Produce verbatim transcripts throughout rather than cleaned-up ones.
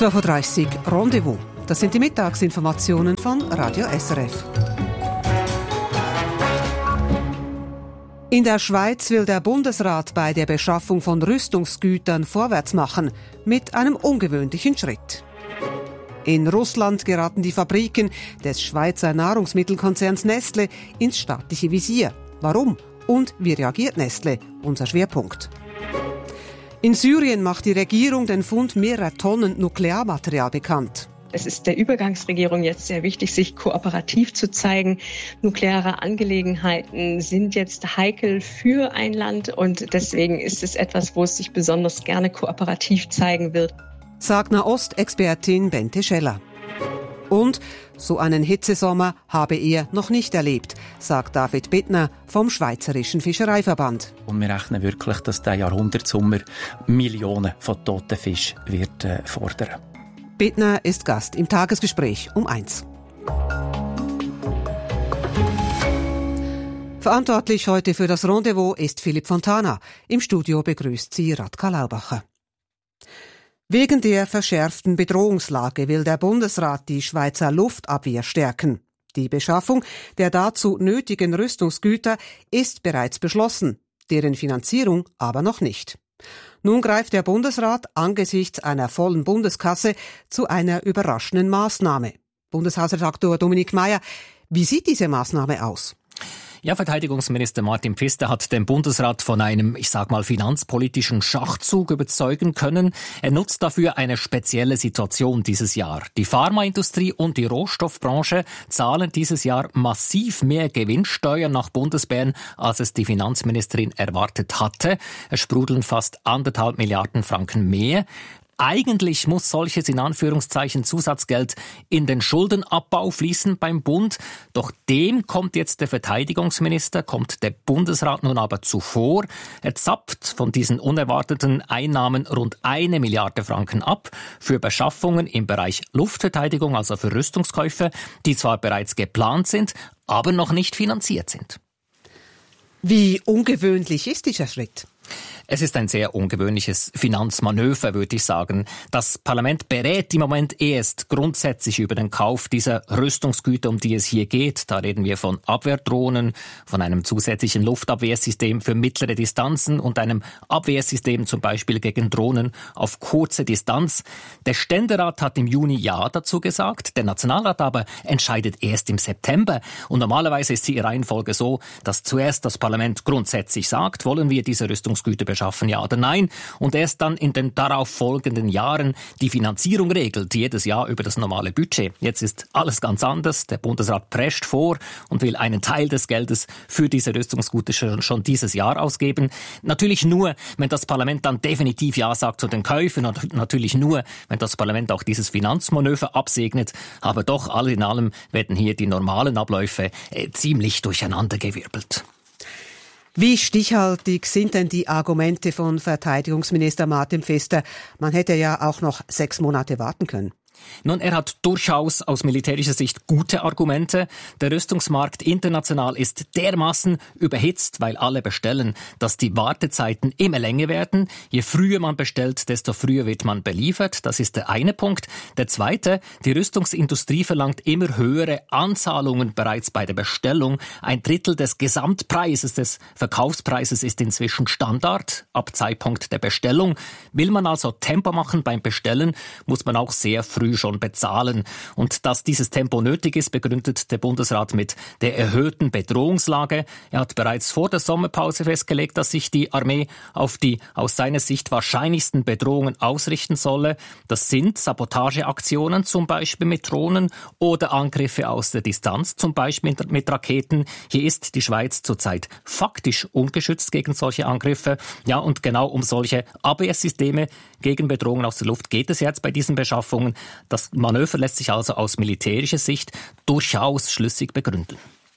zwölf Uhr dreißig Rendezvous. Das sind die Mittagsinformationen von Radio S R F. In der Schweiz will der Bundesrat bei der Beschaffung von Rüstungsgütern vorwärts machen, mit einem ungewöhnlichen Schritt. In Russland geraten die Fabriken des Schweizer Nahrungsmittelkonzerns Nestle ins staatliche Visier. Warum? Und wie reagiert Nestle? Unser Schwerpunkt. In Syrien macht die Regierung den Fund mehrerer Tonnen Nuklearmaterial bekannt. Es ist der Übergangsregierung jetzt sehr wichtig, sich kooperativ zu zeigen. Nukleare Angelegenheiten sind jetzt heikel für ein Land und deswegen ist es etwas, wo es sich besonders gerne kooperativ zeigen wird. Sagt Nahost-Expertin Bente Scheller. Und so einen Hitzesommer habe er noch nicht erlebt, sagt David Bittner vom Schweizerischen Fischereiverband. Und wir rechnen wirklich, dass der Jahrhundertsommer Millionen von toten Fischen wird äh, fordern. Bittner ist Gast im Tagesgespräch um eins. Verantwortlich heute für das Rendezvous ist Philipp Fontana. Im Studio begrüßt sie Radka Laubacher. Wegen der verschärften Bedrohungslage will der Bundesrat die Schweizer Luftabwehr stärken. Die Beschaffung der dazu nötigen Rüstungsgüter ist bereits beschlossen, deren Finanzierung aber noch nicht. Nun greift der Bundesrat angesichts einer vollen Bundeskasse zu einer überraschenden Maßnahme. Bundeshausredaktor Dominik Meyer, wie sieht diese Maßnahme aus? Ja, Verteidigungsminister Martin Pfister hat den Bundesrat von einem, ich sag mal, finanzpolitischen Schachzug überzeugen können. Er nutzt dafür eine spezielle Situation dieses Jahr. Die Pharmaindustrie und die Rohstoffbranche zahlen dieses Jahr massiv mehr Gewinnsteuern nach Bundesbern, als es die Finanzministerin erwartet hatte. Es sprudeln fast anderthalb Milliarden Franken mehr. Eigentlich muss solches in Anführungszeichen Zusatzgeld in den Schuldenabbau fließen beim Bund. Doch dem kommt jetzt der Verteidigungsminister, kommt der Bundesrat nun aber zuvor. Er zapft von diesen unerwarteten Einnahmen rund eine Milliarde Franken ab für Beschaffungen im Bereich Luftverteidigung, also für Rüstungskäufe, die zwar bereits geplant sind, aber noch nicht finanziert sind. Wie ungewöhnlich ist dieser Schritt? Es ist ein sehr ungewöhnliches Finanzmanöver, würde ich sagen. Das Parlament berät im Moment erst grundsätzlich über den Kauf dieser Rüstungsgüter, um die es hier geht. Da reden wir von Abwehrdrohnen, von einem zusätzlichen Luftabwehrsystem für mittlere Distanzen und einem Abwehrsystem zum Beispiel gegen Drohnen auf kurze Distanz. Der Ständerat hat im Juni Ja dazu gesagt, der Nationalrat aber entscheidet erst im September. Und normalerweise ist die Reihenfolge so, dass zuerst das Parlament grundsätzlich sagt, wollen wir diese Rüstungsgüter beschaffen, ja oder nein, und erst dann in den darauf folgenden Jahren die Finanzierung regelt, jedes Jahr über das normale Budget. Jetzt ist alles ganz anders. Der Bundesrat prescht vor und will einen Teil des Geldes für diese Rüstungsgüter schon, schon dieses Jahr ausgeben. Natürlich nur, wenn das Parlament dann definitiv Ja sagt zu den Käufen und natürlich nur, wenn das Parlament auch dieses Finanzmanöver absegnet. Aber doch, alle in allem werden hier die normalen Abläufe äh, ziemlich durcheinandergewirbelt. Wie stichhaltig sind denn die Argumente von Verteidigungsminister Martin Pfister? Man hätte ja auch noch sechs Monate warten können. Nun, er hat durchaus aus militärischer Sicht gute Argumente. Der Rüstungsmarkt international ist dermaßen überhitzt, weil alle bestellen, dass die Wartezeiten immer länger werden. Je früher man bestellt, desto früher wird man beliefert. Das ist der eine Punkt. Der zweite, die Rüstungsindustrie verlangt immer höhere Anzahlungen bereits bei der Bestellung. Ein Drittel des Gesamtpreises, des Verkaufspreises ist inzwischen Standard ab Zeitpunkt der Bestellung. Will man also Tempo machen beim Bestellen, muss man auch sehr früh schon bezahlen. Und dass dieses Tempo nötig ist, begründet der Bundesrat mit der erhöhten Bedrohungslage. Er hat bereits vor der Sommerpause festgelegt, dass sich die Armee auf die aus seiner Sicht wahrscheinlichsten Bedrohungen ausrichten solle. Das sind Sabotageaktionen, zum Beispiel mit Drohnen, oder Angriffe aus der Distanz, zum Beispiel mit Raketen. Hier ist die Schweiz zurzeit faktisch ungeschützt gegen solche Angriffe. Ja, und genau um solche Abwehrsysteme gegen Bedrohungen aus der Luft geht es jetzt bei diesen Beschaffungen. Das Manöver lässt sich also aus militärischer Sicht durchaus schlüssig begründen.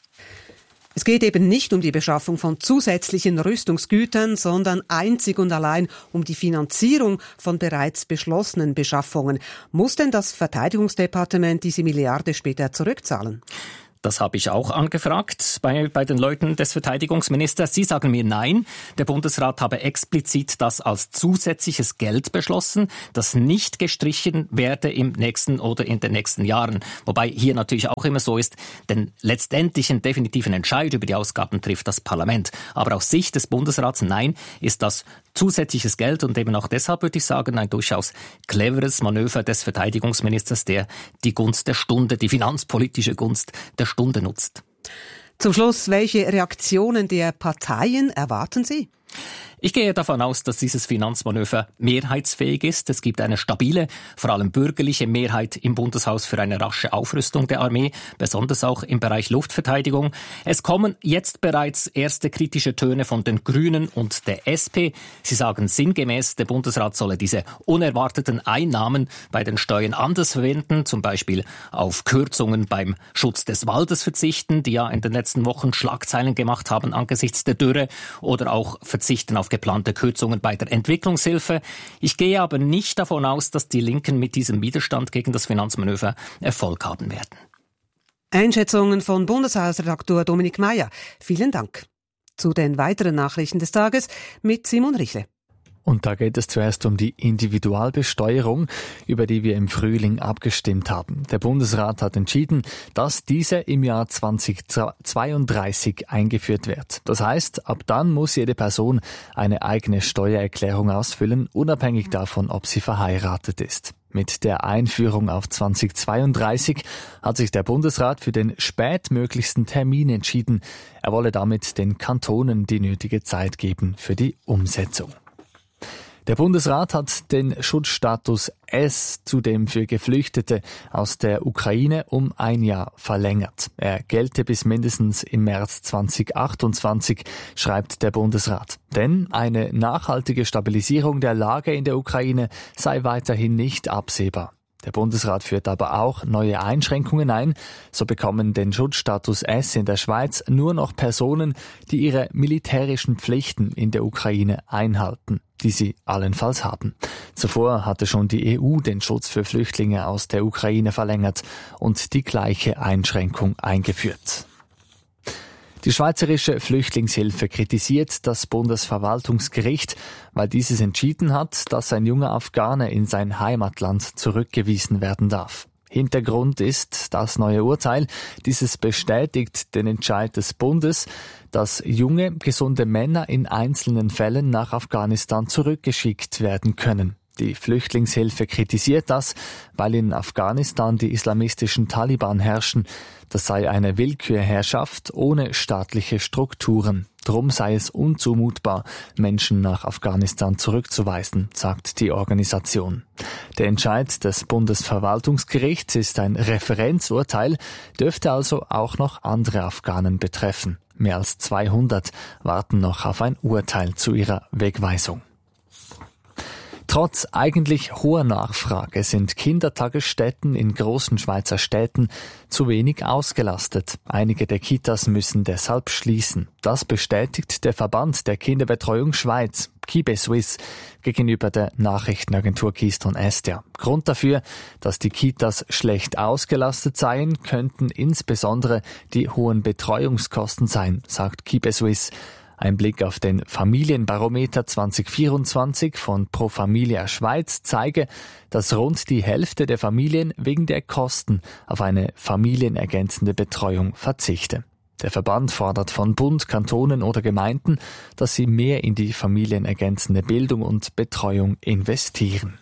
Es geht eben nicht um die Beschaffung von zusätzlichen Rüstungsgütern, sondern einzig und allein um die Finanzierung von bereits beschlossenen Beschaffungen. Muss denn das Verteidigungsdepartement diese Milliarde später zurückzahlen? Das habe ich auch angefragt bei, bei den Leuten des Verteidigungsministers. Sie sagen mir nein. Der Bundesrat habe explizit das als zusätzliches Geld beschlossen, das nicht gestrichen werde im nächsten oder in den nächsten Jahren. Wobei hier natürlich auch immer so ist, denn letztendlich einen definitiven Entscheid über die Ausgaben trifft das Parlament. Aber aus Sicht des Bundesrats, nein, ist das zusätzliches Geld und eben auch deshalb würde ich sagen, ein durchaus cleveres Manöver des Verteidigungsministers, der die Gunst der Stunde, die finanzpolitische Gunst der Stunde nutzt. Zum Schluss, welche Reaktionen der Parteien erwarten Sie? Ich gehe davon aus, dass dieses Finanzmanöver mehrheitsfähig ist. Es gibt eine stabile, vor allem bürgerliche Mehrheit im Bundeshaus für eine rasche Aufrüstung der Armee, besonders auch im Bereich Luftverteidigung. Es kommen jetzt bereits erste kritische Töne von den Grünen und der S P. Sie sagen sinngemäß, der Bundesrat solle diese unerwarteten Einnahmen bei den Steuern anders verwenden, zum Beispiel auf Kürzungen beim Schutz des Waldes verzichten, die ja in den letzten Wochen Schlagzeilen gemacht haben angesichts der Dürre, oder auch verzichten auf geplante Kürzungen bei der Entwicklungshilfe. Ich gehe aber nicht davon aus, dass die Linken mit diesem Widerstand gegen das Finanzmanöver Erfolg haben werden. Einschätzungen von Bundeshausredaktor Dominik Meyer. Vielen Dank. Zu den weiteren Nachrichten des Tages mit Simon Richle. Und da geht es zuerst um die Individualbesteuerung, über die wir im Frühling abgestimmt haben. Der Bundesrat hat entschieden, dass diese im Jahr zweitausendzweiunddreißig eingeführt wird. Das heißt, ab dann muss jede Person eine eigene Steuererklärung ausfüllen, unabhängig davon, ob sie verheiratet ist. Mit der Einführung auf zweitausendzweiunddreißig hat sich der Bundesrat für den spätmöglichsten Termin entschieden. Er wolle damit den Kantonen die nötige Zeit geben für die Umsetzung. Der Bundesrat hat den Schutzstatus S zudem für Geflüchtete aus der Ukraine um ein Jahr verlängert. Er gelte bis mindestens im März zweitausendachtundzwanzig, schreibt der Bundesrat. Denn eine nachhaltige Stabilisierung der Lage in der Ukraine sei weiterhin nicht absehbar. Der Bundesrat führt aber auch neue Einschränkungen ein. So bekommen den Schutzstatus S in der Schweiz nur noch Personen, die ihre militärischen Pflichten in der Ukraine einhalten, die sie allenfalls haben. Zuvor hatte schon die E U den Schutz für Flüchtlinge aus der Ukraine verlängert und die gleiche Einschränkung eingeführt. Die Schweizerische Flüchtlingshilfe kritisiert das Bundesverwaltungsgericht, weil dieses entschieden hat, dass ein junger Afghane in sein Heimatland zurückgewiesen werden darf. Hintergrund ist das neue Urteil. Dieses bestätigt den Entscheid des Bundes, dass junge, gesunde Männer in einzelnen Fällen nach Afghanistan zurückgeschickt werden können. Die Flüchtlingshilfe kritisiert das, weil in Afghanistan die islamistischen Taliban herrschen. Das sei eine Willkürherrschaft ohne staatliche Strukturen. Drum sei es unzumutbar, Menschen nach Afghanistan zurückzuweisen, sagt die Organisation. Der Entscheid des Bundesverwaltungsgerichts ist ein Referenzurteil, dürfte also auch noch andere Afghanen betreffen. Mehr als zweihundert warten noch auf ein Urteil zu ihrer Wegweisung. Trotz eigentlich hoher Nachfrage sind Kindertagesstätten in großen Schweizer Städten zu wenig ausgelastet. Einige der Kitas müssen deshalb schließen. Das bestätigt der Verband der Kinderbetreuung Schweiz, KiBeSuisse, gegenüber der Nachrichtenagentur Keystone Estia. Grund dafür, dass die Kitas schlecht ausgelastet seien, könnten insbesondere die hohen Betreuungskosten sein, sagt KiBeSuisse. Ein Blick auf den Familienbarometer zwanzig vierundzwanzig von Pro Familia Schweiz zeige, dass rund die Hälfte der Familien wegen der Kosten auf eine familienergänzende Betreuung verzichte. Der Verband fordert von Bund, Kantonen oder Gemeinden, dass sie mehr in die familienergänzende Bildung und Betreuung investieren.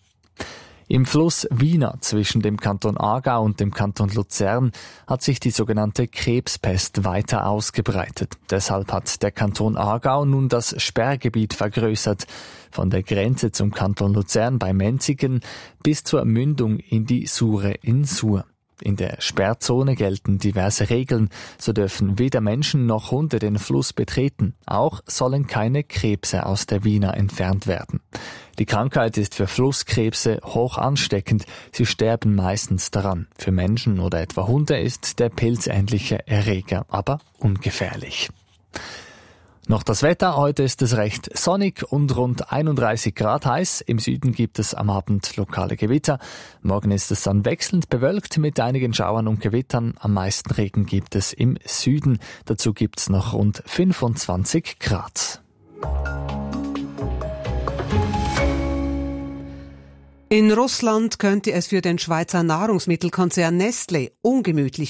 Im Fluss Wiener zwischen dem Kanton Aargau und dem Kanton Luzern hat sich die sogenannte Krebspest weiter ausgebreitet. Deshalb hat der Kanton Aargau nun das Sperrgebiet vergrößert, von der Grenze zum Kanton Luzern bei Menzigen bis zur Mündung in die Sure in Sur. In der Sperrzone gelten diverse Regeln, so dürfen weder Menschen noch Hunde den Fluss betreten. Auch sollen keine Krebse aus der Wiener entfernt werden. Die Krankheit ist für Flusskrebse hoch ansteckend, sie sterben meistens daran. Für Menschen oder etwa Hunde ist der pilzähnliche Erreger aber ungefährlich. Noch das Wetter. Heute ist es recht sonnig und rund einunddreißig Grad heiß. Im Süden gibt es am Abend lokale Gewitter. Morgen ist es dann wechselnd bewölkt mit einigen Schauern und Gewittern. Am meisten Regen gibt es im Süden. Dazu gibt es noch rund fünfundzwanzig Grad. In Russland könnte es für den Schweizer Nahrungsmittelkonzern Nestlé ungemütlich